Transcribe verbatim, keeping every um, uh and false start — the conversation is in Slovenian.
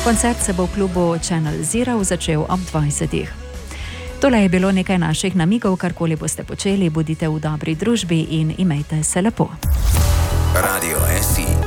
Koncert se bo v klubu Channel Zero začel ob dvajsetih. Tole je bilo nekaj naših namigov, karkoli boste počeli, bodite v dobri družbi in imejte se lepo. Radio S I.